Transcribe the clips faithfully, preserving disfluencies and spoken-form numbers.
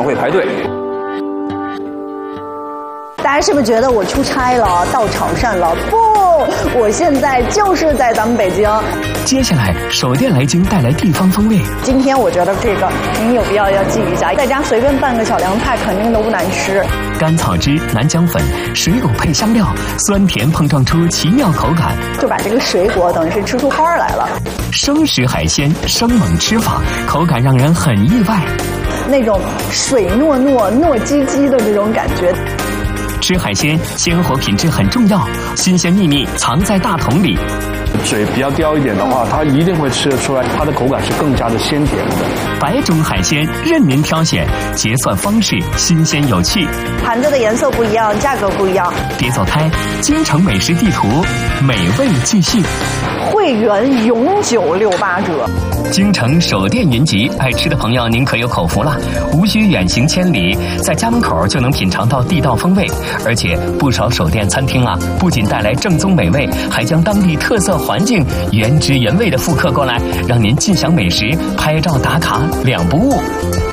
常会排队。 大家是不是觉得我出差了，到潮汕了？不，我现在就是在咱们北京。 接下来，手电来京带来地方风味。 今天我觉得这个您有必要要记一下，在家随便拌个小凉菜，肯定都不难吃。 甘草汁、南姜粉、水果配香料，酸甜碰撞出奇妙口感， 就把这个水果等于是吃出花来了。 生食海鲜生猛吃法，口感让人很意外， 那种水糯糯、糯叽叽的这种感觉。 吃海鲜，鲜活品质很重要，新鲜秘密藏在大桶里。 嘴比较刁一点的话，它一定会吃得出来，它的口感是更加的鲜甜的。 百种海鲜任您挑选，结算方式新鲜有趣， 盘子的颜色不一样，价格不一样。 别走开，京城美食地图，美味继续。 会员永久六八折。 京城手电云集，爱吃的朋友您可有口福了，无需远行千里，在家门口就能品尝到地道风味。而且不少手电餐厅啊，不仅带来正宗美味，还将当地特色环境原汁原味的复刻过来，让您尽享美食，拍照打卡两不误。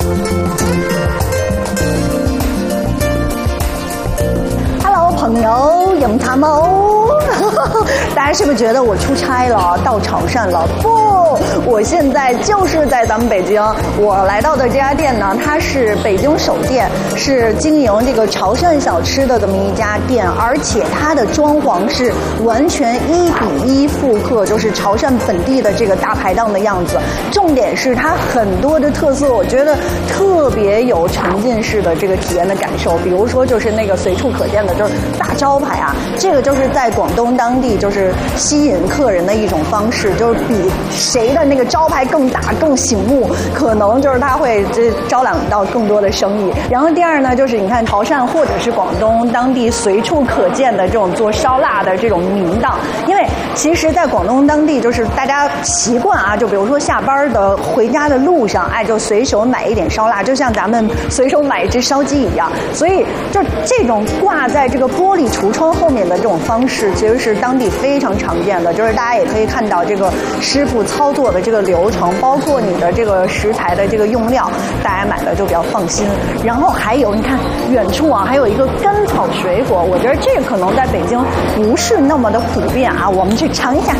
Hello， 朋友，饮茶冇？大家是不是觉得我出差了，到潮汕了？不，我现在就是在咱们北京。我来到的这家店呢，它是北京首店，是经营这个潮汕小吃的这么一家店，而且它的装潢是完全一比一复刻，就是潮汕本地的这个大排档的样子。重点是它很多的特色，我觉得特别有沉浸式的这个体验的感受。比如说，就是那个随处可见的，就是大招牌啊，这个就是在广东当地就是吸引客人的一种方式，就是比谁的那个招牌更大更醒目，可能就是他会这招揽到更多的生意。然后第二呢，就是你看潮汕或者是广东当地随处可见的这种做烧腊的这种名档，因为其实在广东当地就是大家习惯啊，就比如说下班的回家的路上，哎，就随手买一点烧腊，就像咱们随手买一只烧鸡一样。所以就这种挂在这个玻璃橱窗后面的这种方式，其实是当地非常常见的，就是大家也可以看到这个师傅操作的这个流程，包括你的这个食材的这个用料，大家买的就比较放心。然后还有你看远处啊，还有一个甘草水果，我觉得这个可能在北京不是那么的普遍啊，我们去尝一下。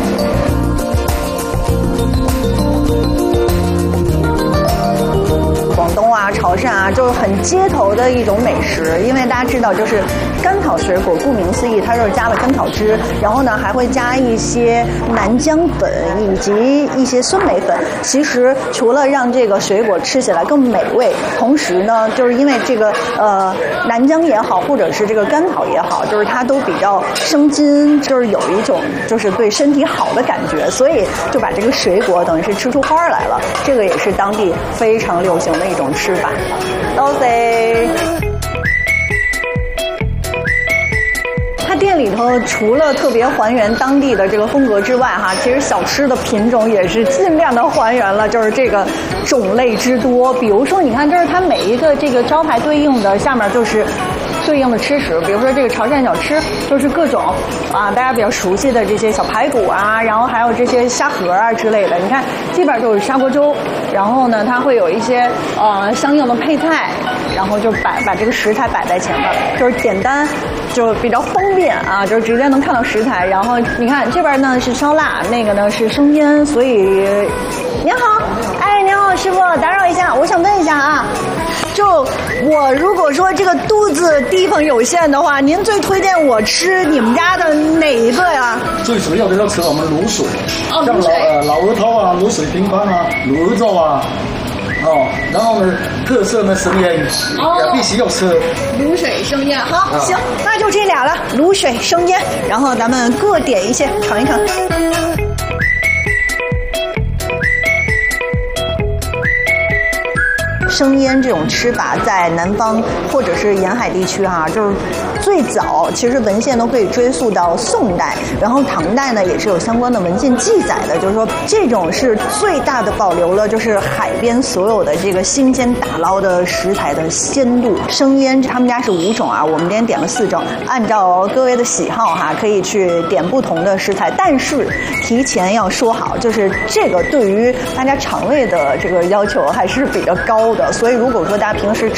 广东啊、潮汕啊，就是很街头的一种美食。因为大家知道，就是甘草水果，顾名思义，它就是加了甘草汁，然后呢还会加一些南姜粉以及一些酸梅粉。其实除了让这个水果吃起来更美味，同时呢，就是因为这个呃南姜也好，或者是这个甘草也好，就是它都比较生津，就是有一种就是对身体好的感觉，所以就把这个水果等于是吃出花来了。这个也是当地非常流行的一种吃法。多谢。它店里头除了特别还原当地的这个风格之外，哈，其实小吃的品种也是尽量的还原了，就是这个种类之多。比如说，你看，就是它每一个这个招牌对应的下面就是对应的吃食，比如说这个潮汕小吃，就是各种啊大家比较熟悉的这些小排骨啊，然后还有这些虾盒啊之类的。你看，基本上就是砂锅粥，然后呢，它会有一些呃相应的配菜，然后就摆把这个食材摆在前面，就是简单，就比较方便啊，就是直接能看到食材。然后你看这边呢是烧腊，那个呢是生腌，所以您好，哎，您好，师傅，打扰一下，我想问一下啊。就我如果说这个肚子地方有限的话，您最推荐我吃你们家的哪一个呀？ 最主要的要吃我们卤水， 哦， 像老呃老鹅头啊、卤水平番啊、卤鹅肉啊，哦，然后呢特色呢生腌，哦，也必须要吃卤水生腌。好，行，那就这俩了，卤水生腌，然后咱们各点一些尝一尝。生腌这种吃法在南方或者是沿海地区哈、啊，就是最早其实文献都可以追溯到宋代，然后唐代呢也是有相关的文献记载的，就是说这种是最大的保留了就是海边所有的这个新鲜打捞的食材的鲜度。生腌他们家是五种啊，我们今天点了四种，按照各位的喜好哈、啊，可以去点不同的食材，但是提前要说好，就是这个对于大家肠胃的这个要求还是比较高的。所以如果说大家平时